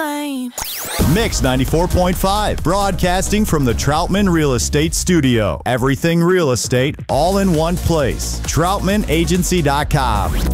mine. Mix 94.5, broadcasting from the Troutman Real Estate Studio. Everything real estate, all in one place. TroutmanAgency.com.